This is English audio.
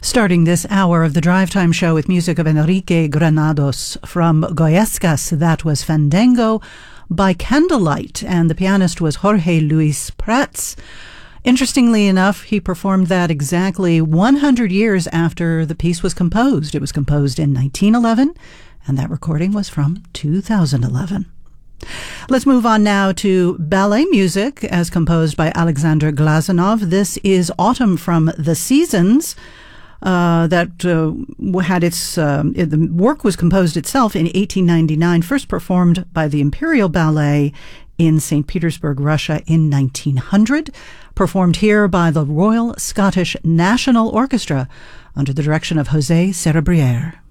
Starting this hour of the Drive Time Show with music of Enrique Granados from Goyescas, that was Fandango by Candlelight, and the pianist was Jorge Luis Prats. Interestingly enough, he performed that exactly 100 years after the piece was composed. It was composed in 1911, and that recording was from 2011. Let's move on now to ballet music as composed by Alexander Glazunov. This is Autumn from the Seasons. The work was composed itself in 1899, first performed by the Imperial Ballet in St. Petersburg, Russia in 1900, performed here by the Royal Scottish National Orchestra under the direction of José Cerebrière.